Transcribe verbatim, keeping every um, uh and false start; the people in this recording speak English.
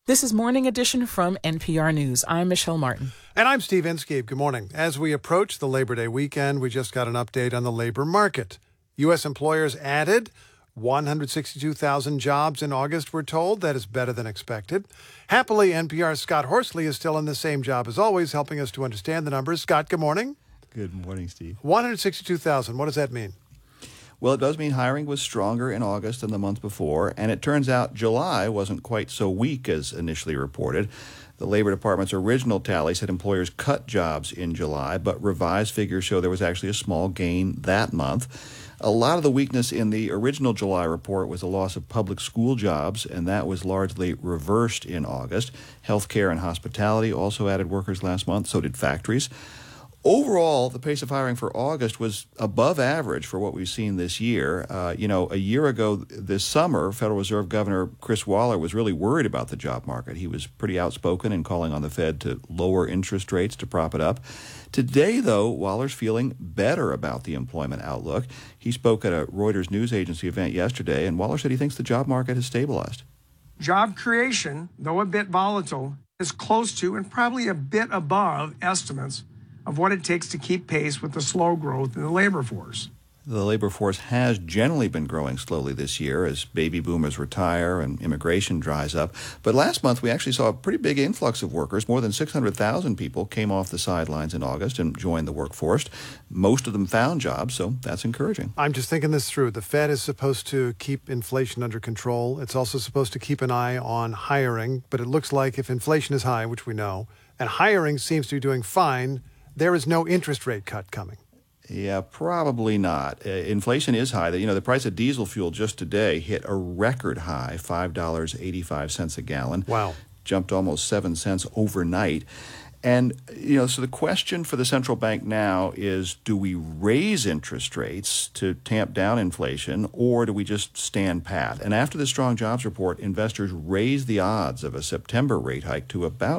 This is Morning Edition from N P R News. I'm Michelle Martin. And I'm Steve Inskeep. Good morning. As we approach the Labor Day weekend, we just got an update on the labor market. U S employers added one hundred sixty-two thousand jobs in August, we're told. That is better than expected. Happily, N P R's Scott Horsley is still in the same job as always, helping us to understand the numbers. Scott, good morning. Good morning, Steve. one hundred sixty-two thousand. What does that mean? Well, it does mean hiring was stronger in August than the month before, and it turns out July wasn't quite so weak as initially reported. The Labor Department's original tally said employers cut jobs in July, but revised figures show there was actually a small gain that month. A lot of the weakness in the original July report was the loss of public school jobs, and that was largely reversed in August. Healthcare and hospitality also added workers last month, so did factories. Overall, the pace of hiring for August was above average for what we've seen this year. Uh, you know, a year ago this summer, Federal Reserve Governor Chris Waller was really worried about the job market. He was pretty outspoken in calling on the Fed to lower interest rates to prop it up. Today, though, Waller's feeling better about the employment outlook. He spoke at a Reuters news agency event yesterday, and Waller said he thinks the job market has stabilized. Job creation, though a bit volatile, is close to and probably a bit above estimates of what it takes to keep pace with the slow growth in the labor force. The labor force has generally been growing slowly this year as baby boomers retire and immigration dries up. But last month, we actually saw a pretty big influx of workers. More than six hundred thousand people came off the sidelines in August and joined the workforce. Most of them found jobs, so that's encouraging. I'm just thinking this through. The Fed is supposed to keep inflation under control. It's also supposed to keep an eye on hiring. But it looks like if inflation is high, which we know, and hiring seems to be doing fine, there is no interest rate cut coming. Yeah, probably not. Uh, inflation is high. You know, the price of diesel fuel just today hit a record high, five dollars and eighty-five cents a gallon. Wow. Jumped almost seven cents overnight. And, you know, so the question for the central bank now is, do we raise interest rates to tamp down inflation, or do we just stand pat? And after the strong jobs report, investors raised the odds of a September rate hike to about